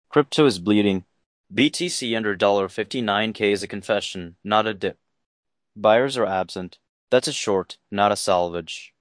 Crypto is bleeding. BTC under $59K is a confession, not a dip. Buyers are absent. That's a short, not a salvage.